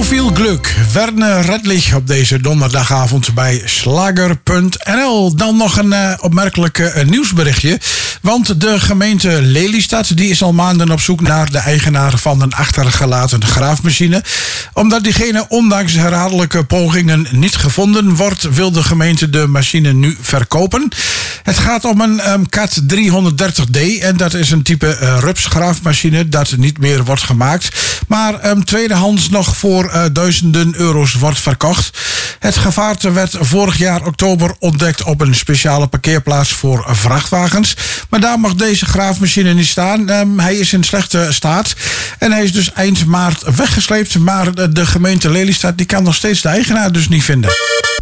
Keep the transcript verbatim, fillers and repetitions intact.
Zoveel geluk. Werner Redlich op deze donderdagavond bij Slager punt n l. Dan nog een uh, opmerkelijk uh, nieuwsberichtje. Want de gemeente Lelystad die is al maanden op zoek naar de eigenaar van een achtergelaten graafmachine. Omdat diegene ondanks herhaaldelijke pogingen niet gevonden wordt, wil de gemeente de machine nu verkopen. Het gaat om een um, Cat driehonderddertig D en dat is een type uh, rupsgraafmachine dat niet meer wordt gemaakt, maar um, tweedehands nog voor uh, duizenden euro's wordt verkocht. Het gevaarte werd vorig jaar oktober ontdekt op een speciale parkeerplaats voor vrachtwagens. Maar daar mag deze graafmachine niet staan. Um, hij is in slechte staat en hij is dus eind maart weggesleept. Maar de gemeente Lelystad die kan nog steeds de eigenaar dus niet vinden.